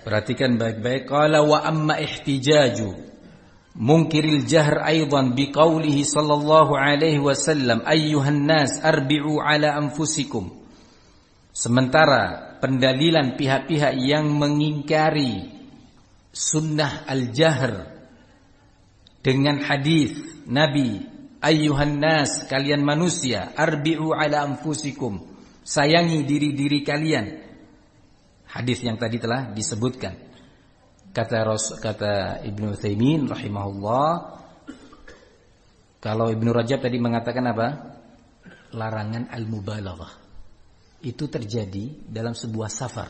Perhatikan baik-baik. Qala wa amma ihtijaju munkiril jahr aidan biqaulihi sallallahu alaihi wasallam ayyuhan nas arbi'u ala anfusikum. Sementara pendalilan pihak-pihak yang mengingkari sunnah al-jahr dengan hadis Nabi ayyuhan nas, kalian manusia, arbi'u ala anfusikum, sayangi diri-diri kalian. Hadis yang tadi telah disebutkan. Kata Ibnu Utsaimin rahimahullah, kalau Ibnu Rajab tadi mengatakan apa? Larangan al-mubalaghah. Itu terjadi dalam sebuah safar,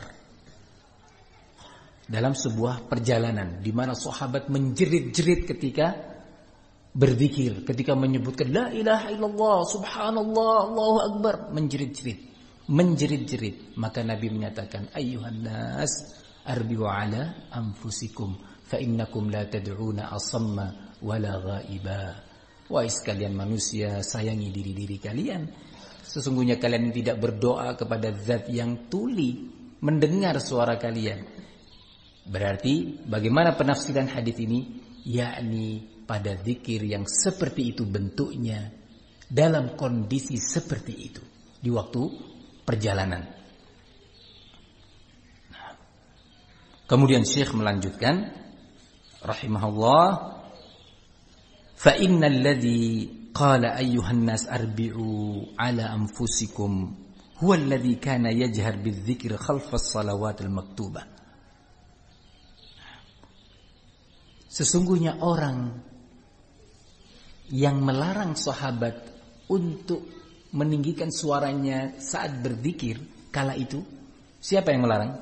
dalam sebuah perjalanan di mana sahabat menjerit-jerit ketika berzikir, ketika menyebutkan la ilaha illallah, subhanallah, Allahu akbar, menjerit-jerit. Maka Nabi menyatakan ayyuhan nas arbi'u ala anfusikum fa innakum la tad'una asamma wala ghaiba. Wahai sekalian manusia, sayangi diri-diri kalian. Sesungguhnya kalian tidak berdoa kepada zat yang tuli, mendengar suara kalian. Berarti bagaimana penafsiran hadis ini? Yakni pada zikir yang seperti itu bentuknya, dalam kondisi seperti itu di waktu perjalanan. Kemudian Syekh melanjutkan rahimahullah, fa innal ladzi qala ayyuhan nas arbi'u ala anfusikum huwa alladzi kana yajhar bidzikri khalfa as-salawatil maktubah. Sesungguhnya orang yang melarang sahabat untuk meninggikan suaranya saat berzikir kala itu, siapa yang melarang?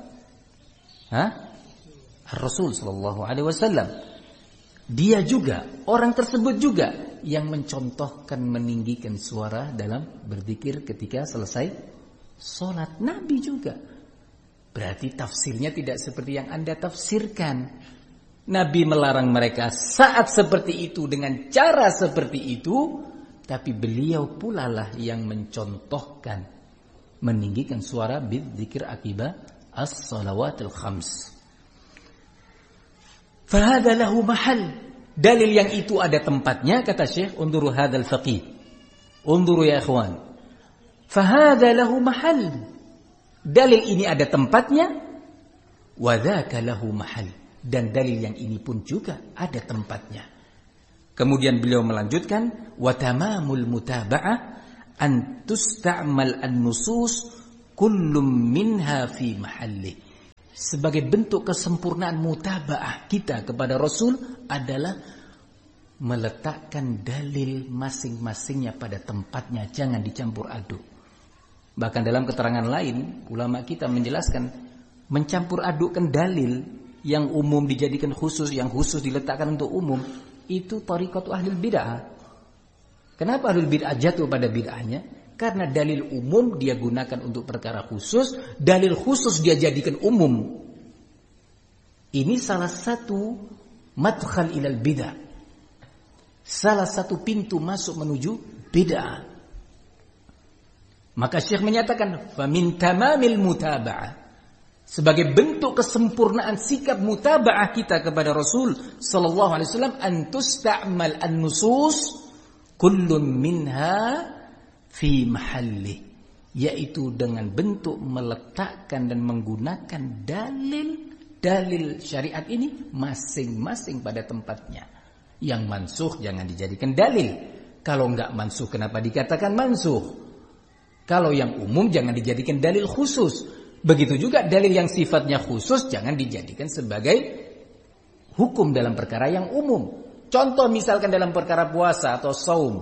Rasul sallallahu alaihi wasallam. Dia juga, orang tersebut juga yang mencontohkan meninggikan suara dalam berzikir ketika selesai salat. Nabi juga. Berarti tafsirnya tidak seperti yang Anda tafsirkan. Nabi melarang mereka saat seperti itu dengan cara seperti itu, tapi beliau pula lah yang mencontohkan meninggikan suara bidzikir akibat as-salawatul khams. Fahada lahu mahal. Dalil yang itu ada tempatnya, kata Syekh. Unduru hadal faqih. Unduru ya ikhwan. Fahada lahu mahal. Dalil ini ada tempatnya. Wadhaka lahu mahal. Dan dalil yang ini pun juga ada tempatnya. Kemudian beliau melanjutkan, wa tamamul mutaba'ah an tusta'mal an-nusus kullum minha fi mahallih. Sebagai bentuk kesempurnaan mutaba'ah kita kepada Rasul adalah meletakkan dalil masing-masingnya pada tempatnya, jangan dicampur aduk. Bahkan dalam keterangan lain, ulama kita menjelaskan mencampur adukkan dalil yang umum dijadikan khusus, yang khusus diletakkan untuk umum, itu tariqatu ahlul bid'ah. Kenapa ahlul bid'ah jatuh pada bid'ahnya? Karena dalil umum dia gunakan untuk perkara khusus, dalil khusus dia jadikan umum. Ini salah satu madkhal ilal bid'ah. Salah satu pintu masuk menuju bid'ah. Maka Syekh menyatakan, famin tamamil mutaba'ah. Sebagai bentuk kesempurnaan sikap mutaba'ah kita kepada Rasul sallallahu alaihi wasallam, antusta'mal an-nusus kullun minha fi mahalli, yaitu dengan bentuk meletakkan dan menggunakan dalil syariat ini masing-masing pada tempatnya. Yang mansuh jangan dijadikan dalil. Kalau enggak mansuh kenapa dikatakan mansuh? Kalau yang umum jangan dijadikan dalil khusus. Begitu juga dalil yang sifatnya khusus jangan dijadikan sebagai hukum dalam perkara yang umum. Contoh misalkan dalam perkara puasa atau saum.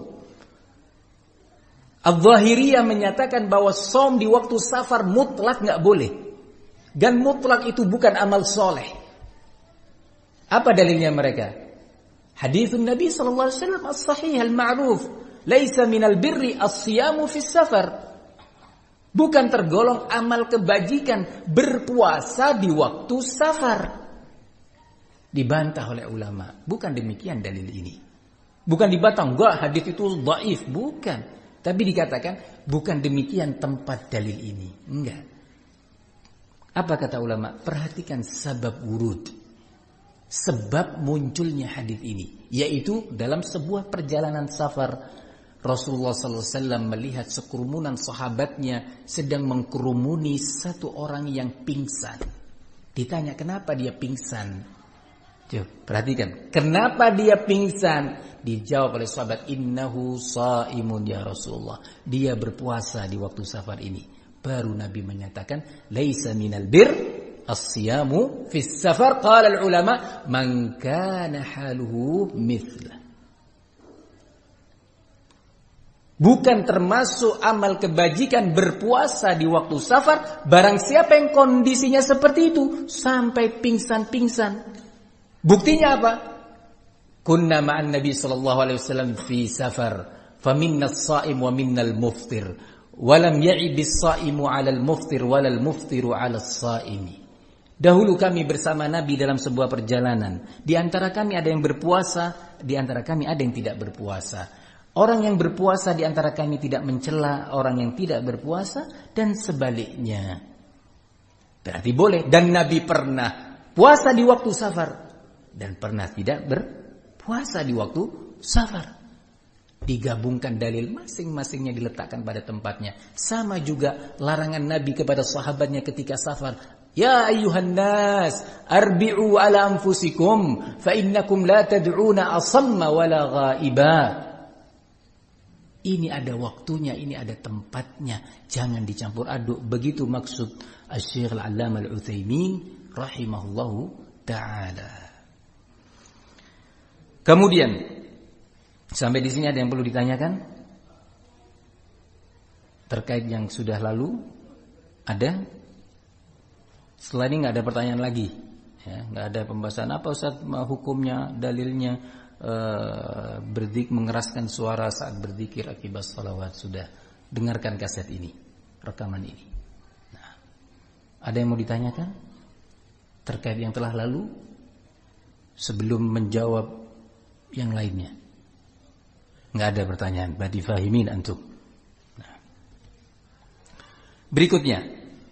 Al-Zahiriyah menyatakan bahwa saum di waktu safar mutlak nggak boleh. Dan mutlak itu bukan amal soleh. Apa dalilnya mereka? Hadithun Nabi sallallahu alaihi wasallam as-sahih al-ma'ruf, laisa minal birri as-siyamu fis safar. Bukan tergolong amal kebajikan berpuasa di waktu safar. Dibantah oleh ulama. Bukan demikian dalil ini. Bukan dibantah, enggak hadis itu dhaif, bukan. Tapi dikatakan bukan demikian tempat dalil ini. Enggak. Apa kata ulama? Perhatikan sebab wurud, sebab munculnya hadis ini, yaitu dalam sebuah perjalanan safar Rasulullah SAW melihat sekerumunan sahabatnya sedang mengkerumuni satu orang yang pingsan. Ditanya kenapa dia pingsan? Coba perhatikan, kenapa dia pingsan? Dijawab oleh sahabat, innahu shaimun ya Rasulullah. Dia berpuasa di waktu safar ini. Baru Nabi menyatakan, laisa minal bir as-siyamu fis safar. Qala al-ulama man kana haluhu mithla. Bukan termasuk amal kebajikan berpuasa di waktu safar barang siapa yang kondisinya seperti itu sampai pingsan-pingsan. Buktinya apa? Kunna ma'an Nabi sallallahu alaihi wasallam fi safar, faminna as-sha'im wa minna al-muftir, wa lam ya'ib as-sha'imu 'ala al-muftir wa la al-muftiru 'ala as-sha'imi. Dahulu kami bersama Nabi dalam sebuah perjalanan. Di antara kami ada yang berpuasa, di antara kami ada yang tidak berpuasa. Orang yang berpuasa di antara kami tidak mencela orang yang tidak berpuasa dan sebaliknya. Berarti boleh. Dan Nabi pernah puasa di waktu safar dan pernah tidak berpuasa di waktu safar. Digabungkan dalil masing-masingnya diletakkan pada tempatnya. Sama juga larangan Nabi kepada sahabatnya ketika safar. Ya ayyuhan nas, arbi'u ala anfusikum fa innakum la tad'una asamma wala ghaiba. Ini ada waktunya, ini ada tempatnya. Jangan dicampur aduk. Begitu maksud Asy-Syaikh Al-'Allamah Al-Utsaimin rahimahullahu ta'ala. Kemudian sampai di sini ada yang perlu ditanyakan? Terkait yang sudah lalu? Ada? Setelah ini nggak ada pertanyaan lagi. Ya, nggak ada pembahasan apa Ustaz hukumnya, dalilnya. Mengeraskan suara saat berzikir akibat salawat. Sudah dengarkan kaset ini, rekaman ini. Nah, ada yang mau ditanyakan terkait yang telah lalu sebelum menjawab yang lainnya? Nggak ada pertanyaan. Berarti fahimin antum. Nah, berikutnya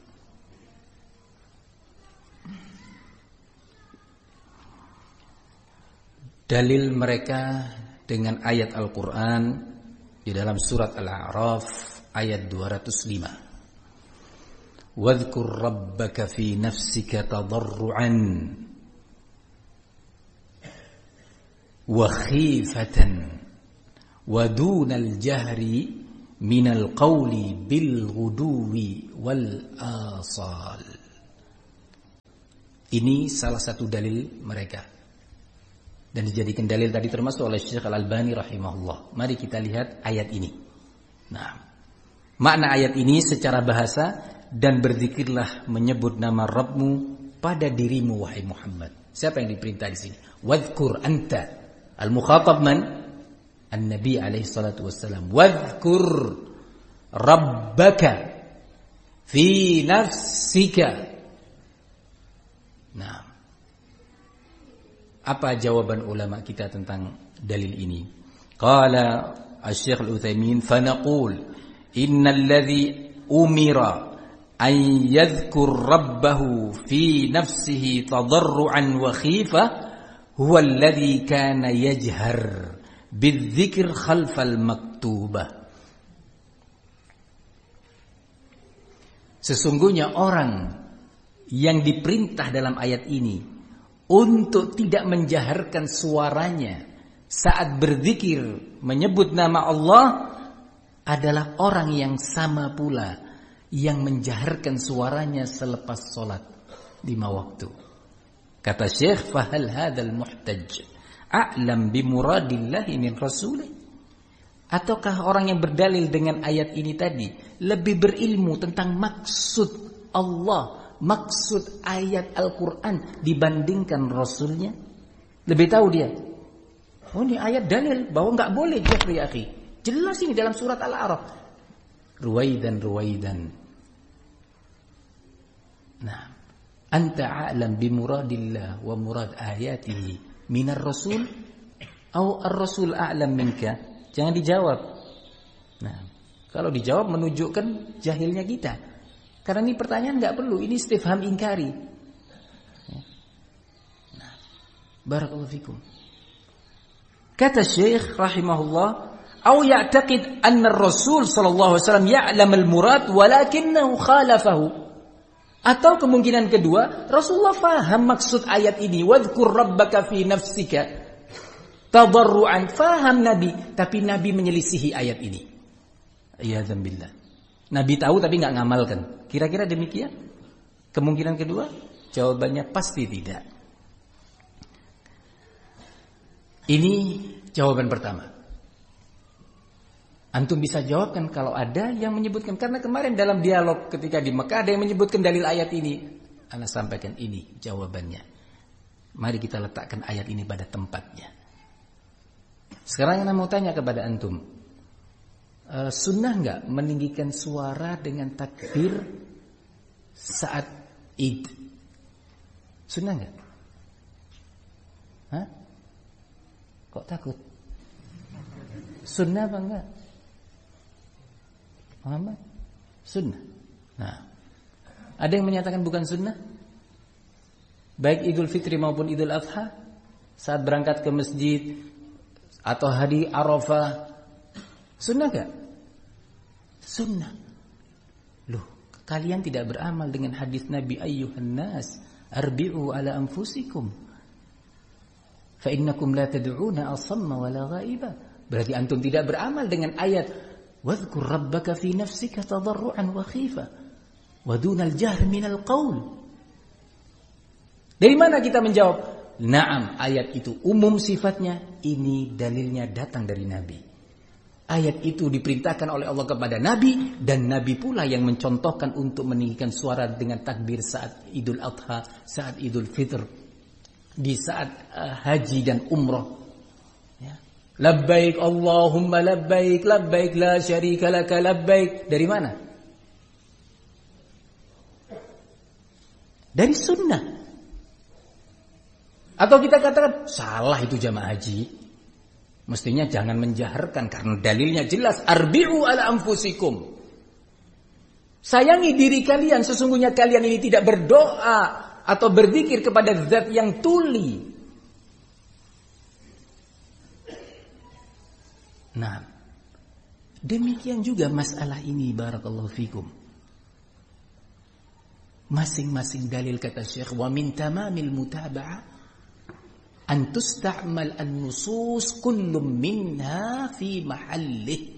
dalil mereka dengan ayat Al-Quran di dalam surat Al-A'raf ayat 205. Wadhkur rabbaka fi nafsika tadarru'an wa khifatan wa dunal jahri minal qawli bil ghuduwi wal asal. Ini salah satu dalil mereka. Dan dijadikan dalil tadi termasuk oleh Syekh Al-Albani rahimahullah. Mari kita lihat ayat ini. Nah, makna ayat ini secara bahasa, dan berzikirlah menyebut nama Rabbmu pada dirimu wahai Muhammad. Siapa yang diperintah di sini? Wadhkur anta. Al-mukhatab man? An-Nabi alaihi salatu wassalam. Wadhkur rabbaka fi nafsika. Nah, apa jawaban ulama kita tentang dalil ini? Qala Asy-Syaikh Al-Utsaimin, fa naqul innal ladzi umira an yadhkur rabbahu fi nafsihi tadarruan wa khifa huwa alladzi kana yajhar bidzikr khalfal maktubah. Sesungguhnya orang yang diperintah dalam ayat ini untuk tidak menjaharkan suaranya saat berzikir menyebut nama Allah adalah orang yang sama pula yang menjaharkan suaranya selepas sholat 5 waktu. Kata Syekh, fahal hadzal muhtaj a'lam bi muradillahi min rasulih. Ataukah orang yang berdalil dengan ayat ini tadi lebih berilmu tentang maksud Allah, maksud ayat Al-Quran dibandingkan Rasulnya? Lebih tahu dia. Oh, ini ayat dalil bahwa nggak boleh jahri ya akhi. Jelas ini dalam surat Al-A'raf. Ruwaidan. Nah, anta a'lam bi muradillah wa murad ayatihi minar rasul atau ar-rasul a'lam minka? Jangan dijawab. Nah, kalau dijawab menunjukkan jahilnya kita. Karena ini pertanyaan nggak perlu, ini istifham ingkari. Nah, barakallahu fikum. Kata Syekh rahimahullah, "Au ya'taqid anna ar-Rasul sallallahu alaihi wasallam ya'lam al-murad walakinahu khalafahu." Atau kemungkinan kedua, Rasulullah faham maksud ayat ini, "Wadhkur rabbaka fi nafsika tadarruan." Faham Nabi, tapi Nabi menyelisihi ayat ini. Iyadzan billah. Nabi tahu tapi nggak ngamalkan. Kira-kira demikian? Kemungkinan kedua? Jawabannya pasti tidak. Ini jawaban pertama. Antum bisa jawabkan kalau ada yang menyebutkan. Karena kemarin dalam dialog ketika di Mekah ada yang menyebutkan dalil ayat ini. Ana sampaikan ini jawabannya. Mari kita letakkan ayat ini pada tempatnya. Sekarang Ana mau tanya kepada antum. Sunnah enggak meninggikan suara dengan takbir saat Id? Sunnah enggak? Hah? Kok takut? Sunnah apa enggak? Muhammad? Sunnah. Nah, ada yang menyatakan bukan sunnah? Baik Idul Fitri maupun Idul Adha, saat berangkat ke masjid atau hari Arafah, sunnah gak? Sunnah. Loh, kalian tidak beramal dengan hadis Nabi, ayyuhan nas arbi'u ala anfusikum fa innakum la tad'una asamma wala ghaiba. Berarti antum tidak beramal dengan ayat wadhkur rabbaka fi nafsika tadarruan wa khifa wa dunal jahr minal qaul. Dari mana kita menjawab? Naam, ayat itu umum sifatnya, ini dalilnya datang dari Nabi. Ayat itu diperintahkan oleh Allah kepada Nabi, dan Nabi pula yang mencontohkan untuk meninggikan suara dengan takbir saat Idul Adha, saat Idul Fitr, di saat haji dan umrah. Ya. Labbaik Allahumma labbaik, labbaik la syarika laka labbaik. Dari mana? Dari sunnah. Atau kita katakan salah itu jamaah haji. Mestinya jangan menjaharkan karena dalilnya jelas, arbi'u ala anfusikum. Sayangi diri kalian, sesungguhnya kalian ini tidak berdoa atau berzikir kepada zat yang tuli. Nah, demikian juga masalah ini, barakallahu fikum. Masing-masing dalil kata Syekh, wa min tamamil mutaba'ah an tusta'mal an-nusus kullum minha fi mahallih.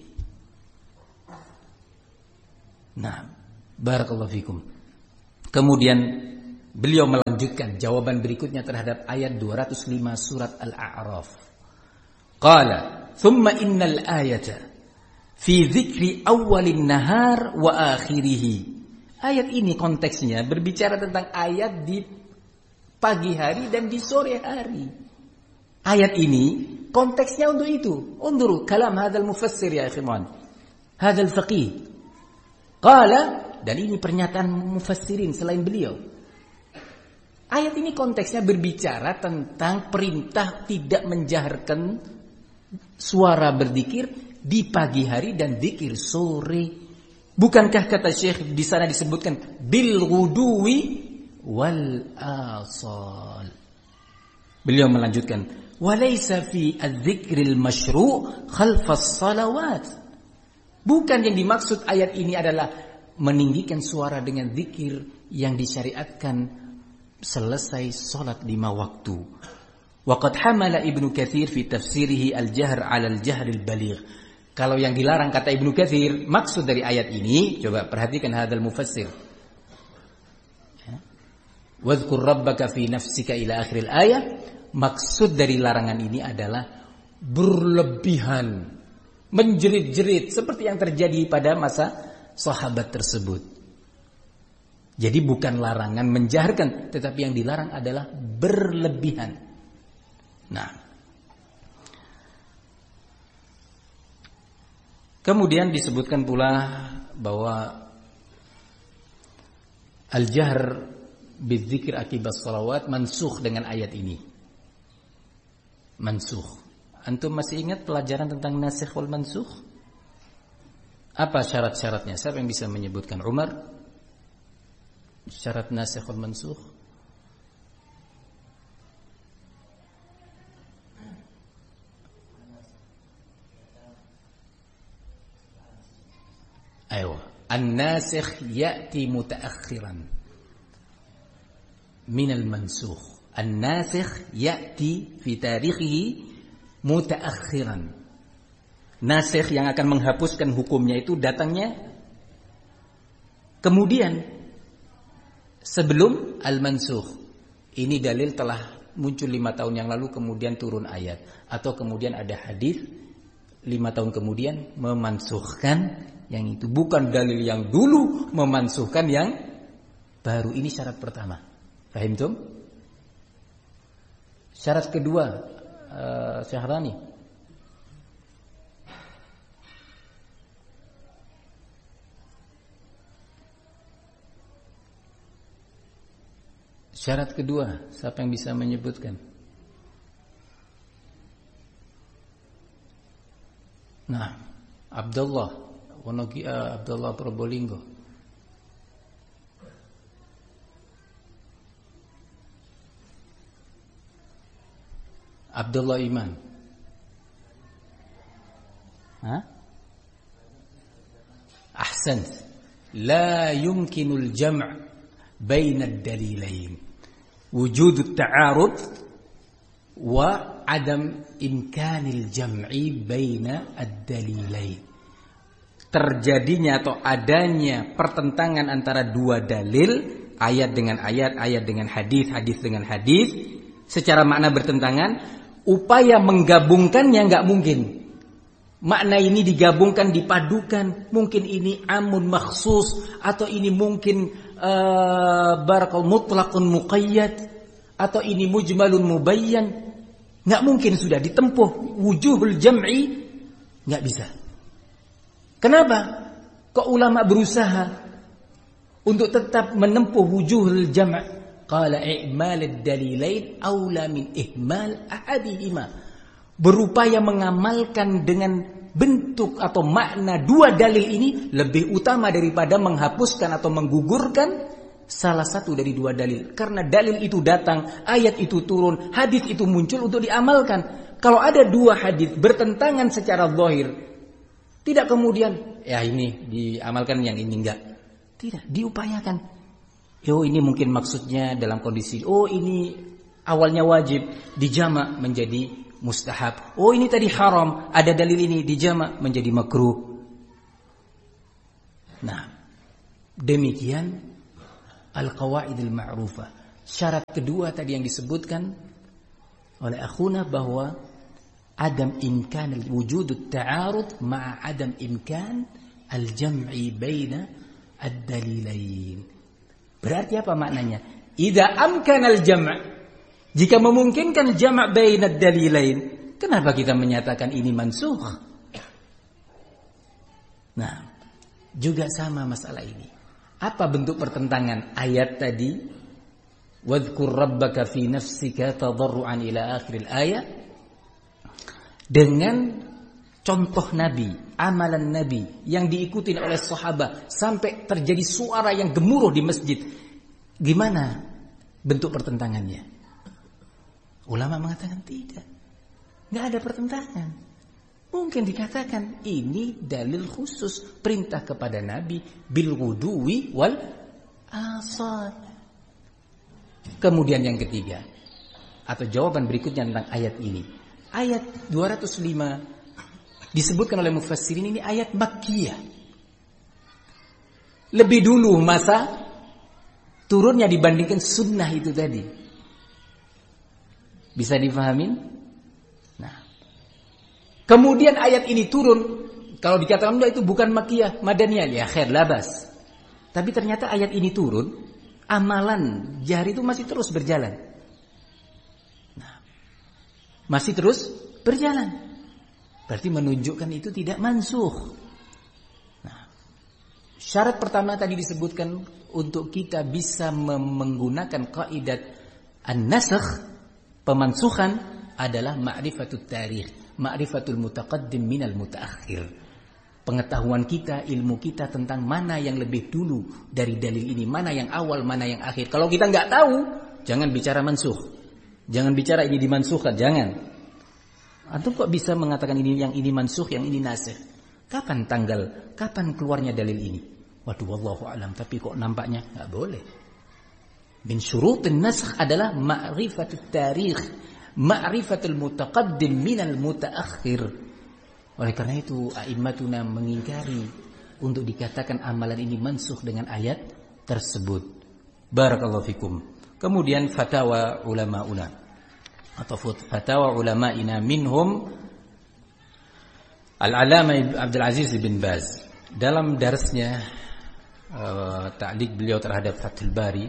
Nah, barakallahu fikum. Kemudian beliau melanjutkan jawaban berikutnya terhadap ayat 205 surat Al-A'raf. Qala, "Tsumma innal ayata fi dzikri awwalin nahar wa akhirih." Ayat ini konteksnya berbicara tentang ayat di pagi hari dan di sore hari. Ayat ini konteksnya untuk itu. Unduru kalam hadzal mufassir ya ikhwan. Hadzal faqih. Qala, dan ini pernyataan mufassirin selain beliau. Ayat ini konteksnya berbicara tentang perintah tidak menjaharkan suara berzikir di pagi hari dan zikir sore. Bukankah kata Syekh di sana disebutkan bil ghuduwi wal asal. Beliau melanjutkan, walaysa fi adz-dzikril masyru' khalfas salawat. Bukan yang dimaksud ayat ini adalah meninggikan suara dengan zikir yang disyariatkan selesai salat 5 waktu. Waqad hamala Ibnu Katsir fi tafsirihi al-jahr 'ala al-jahr al-baligh. Kalau yang dilarang kata Ibnu Katsir, maksud dari ayat ini, coba perhatikan hadzal mufassir. Wadhkur rabbaka fi nafsika ila akhiril ayat. Maksud dari larangan ini adalah berlebihan, menjerit-jerit seperti yang terjadi pada masa sahabat tersebut. Jadi bukan larangan menjaharkan, tetapi yang dilarang adalah berlebihan. Nah, kemudian disebutkan pula bahwa al-jahr bidzikir akibat salawat mansukh dengan ayat ini. Mansukh. Antum masih ingat pelajaran tentang nasikh wal mansukh? Apa syarat-syaratnya? Siapa yang bisa menyebutkan? Umar? Syarat nasikh wal mansukh. Ayo, an-nasikh ya'ti mutaakhiran min al-mansukh. An-nasikh ya'ti fi tarikhihi mutaakhiran. Nasikh yang akan menghapuskan hukumnya itu datangnya kemudian sebelum al-mansukh. Ini dalil telah muncul 5 tahun yang lalu kemudian turun ayat, atau kemudian ada hadis 5 tahun kemudian memansukhkan yang itu, bukan dalil yang dulu memansuhkan yang baru. Ini syarat pertama. Paham tuh? Syarat kedua, Syahrani. Syarat kedua, siapa yang bisa menyebutkan? Nah, Abdullah Abdullah Probolinggo. Abdullah Iman. Ahsan. La yumkinul jam' baina ad-dalilain. Wujud at-ta'arud wa adam imkanil jam'i baina ad-dalilain. Terjadinya atau adanya pertentangan antara dua dalil, ayat dengan ayat, ayat dengan hadis, hadis dengan hadis, secara makna bertentangan, upaya menggabungkannya nggak mungkin. Makna ini digabungkan, dipadukan, mungkin ini amun makhsus, atau ini mungkin barakal mutlaqun muqayyad, atau ini mujmalun mubayyan. Nggak mungkin sudah ditempuh wujuhul jam'i, nggak bisa. Kenapa? Kok ulama berusaha untuk tetap menempuh wujuhul jam'? Qala i'mal ad-dalilain aula min ihmal ahadihima. Berupaya mengamalkan dengan bentuk atau makna dua dalil ini lebih utama daripada menghapuskan atau menggugurkan salah satu dari dua dalil. Karena dalil itu datang, ayat itu turun, hadis itu muncul untuk diamalkan. Kalau ada dua hadis bertentangan secara zahir, tidak kemudian, ya ini diamalkan, yang ini enggak. Tidak, diupayakan. Oh ini mungkin maksudnya dalam kondisi, oh ini awalnya wajib, dijama' menjadi mustahab. Oh ini tadi haram, ada dalil ini, dijama' menjadi makruh. Nah, demikian al-qawaidil ma'rufah. Syarat kedua tadi yang disebutkan oleh akhuna bahwa adam imkan wujud at-ta'arud ma'a adam imkan al-jam'i baina ad-dalilain. Berarti apa maknanya? Idza amkana al-jam', jika memungkinkan jama' baina ad-dalilain, kenapa kita menyatakan ini mansukh? Nah, juga sama masalah ini. Apa bentuk pertentangan ayat tadi? Wadhkur rabbaka fi nafsika tadarruan ila akhir al-ayat, dengan contoh Nabi, amalan Nabi yang diikuti oleh sahabat sampai terjadi suara yang gemuruh di masjid. Gimana bentuk pertentangannya? Ulama mengatakan tidak, nggak ada pertentangan. Mungkin dikatakan ini dalil khusus perintah kepada Nabi bil ghuduwi wal asal. Kemudian yang ketiga atau jawaban berikutnya tentang ayat ini. Ayat 205 disebutkan oleh mufassirin ini ayat Makkiyah. Lebih dulu masa turunnya dibandingkan sunnah itu tadi. Bisa difahamin? Nah, kemudian ayat ini turun. Kalau dikatakan itu bukan Makkiyah, Madaniyah, ya khair labas. Tapi ternyata ayat ini turun, amalan jari itu masih terus berjalan. Masih terus berjalan. Berarti menunjukkan itu tidak mansukh. Nah, syarat pertama tadi disebutkan untuk kita bisa menggunakan kaidah an-nasakh, pemansukhan, adalah ma'rifatut tarikh, ma'rifatul mutaqaddim minal mutaakhir. pengetahuan kita, ilmu kita tentang mana yang lebih dulu dari dalil ini, mana yang awal, mana yang akhir. Kalau kita nggak tahu, jangan bicara mansukh. Jangan bicara ini dimansukhkan, jangan. Antum kok bisa mengatakan yang ini mansukh, yang ini nasikh? Kapan tanggal, kapan keluarnya dalil ini? Waduh, wallahu alam, tapi kok nampaknya nggak boleh. Min syurutin nasakh adalah ma'rifatut tarikh, ma'rifatul mutaqaddim minal mutaakhir. Oleh karena itu a'immatuna mengingkari untuk dikatakan amalan ini mansukh dengan ayat tersebut. Barakallahu fikum. Kemudian fatwa ulamauna atau fatwa ulama'ina minhum Al-Alama Abdul Aziz bin Baz dalam darsnya ta'liq beliau terhadap Fathul Bari,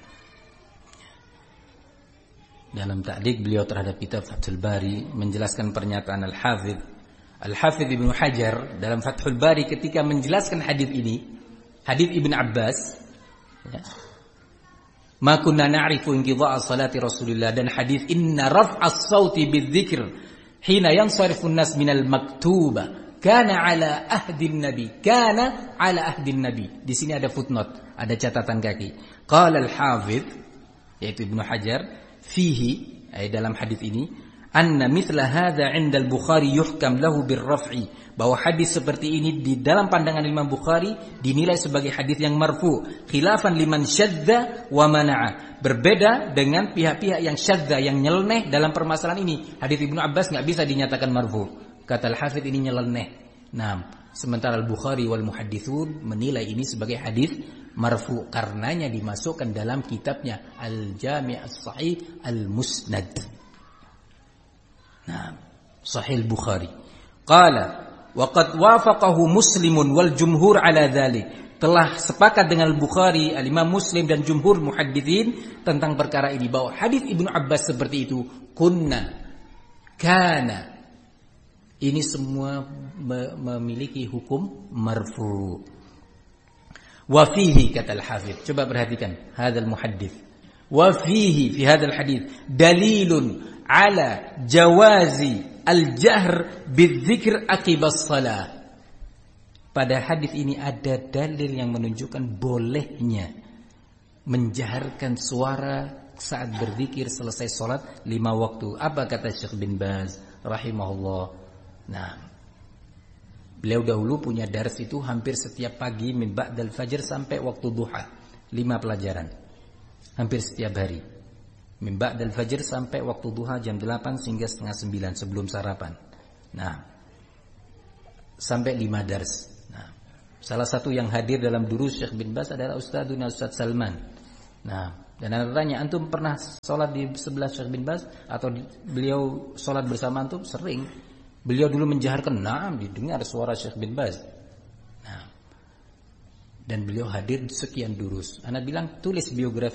dalam ta'liq beliau terhadap kitab Fathul Bari menjelaskan pernyataan Al-Hafidh Ibnu Hajar dalam Fathul Bari ketika menjelaskan hadis ini, hadis Ibn Abbas, ya, ma kunna na'rifu inqidha'a salati Rasulillah, dan hadis inna raf'as sauti bidzikr hina yansarifu an-nas minal maktuba kana ala ahdin nabi, kana ala ahdin nabi. Di sini ada footnote, ada catatan kaki. Qala al-Hafidh, yaitu Ibnu Hajar, fihi, dalam hadis ini, anna mithla hadza 'inda al-Bukhari yuhkam lahu birraf'i, bahwa hadis seperti ini di dalam pandangan Imam Bukhari dinilai sebagai hadis yang marfu, khilafan liman syadza wa mana'a, berbeda dengan pihak-pihak yang syadza, yang nyeleneh dalam permasalahan ini. Hadis Ibnu Abbas enggak bisa dinyatakan marfu. Kata Al-Hafidz ini nyeleneh. Nah, sementara Al-Bukhari wal muhadditsun menilai ini sebagai hadis marfu karenanya dimasukkan dalam kitabnya Al-Jami' As-Sahih Al-Musnad. Nah, Sahih Bukhari. Qala wa qad wafaqahu Muslimun wal jumhur ala dzalik. Telah sepakat dengan Al-Bukhari, Al-Imam Muslim dan jumhur muhadditsin tentang perkara ini, bahwa hadis Ibnu Abbas seperti itu, kunna, kana, ini semua memiliki hukum marfu. Wa fihi, kata Al-Hafidz, coba perhatikan hadzal muhaddits, wa fihi fi hadzal hadits dalilun ala jawazi al-jahr bidzikr aqibas salah. Pada hadis ini ada dalil yang menunjukkan bolehnya menjaharkan suara saat berzikir selesai salat 5 waktu. Apa kata Syekh bin Baz rahimahullah? Nah, beliau dahulu punya dars itu hampir setiap pagi min ba'dal fajr sampai waktu duha, 5 pelajaran. Hampir setiap hari. Min ba'dal fajr sampai waktu duha jam 8 hingga setengah 9 sebelum sarapan. Nah, sampai 5 dars. Nah, salah satu yang hadir dalam durus Syekh bin Baz adalah Ustaz Salman. Nah, dan anda tanya, antum pernah sholat di sebelah Syekh bin Baz atau beliau sholat bersama antum? Sering. Beliau dulu menjaharkan, naam, didengar suara Syekh bin Baz. Nah, dan beliau hadir sekian durus. Anda bilang tulis biografi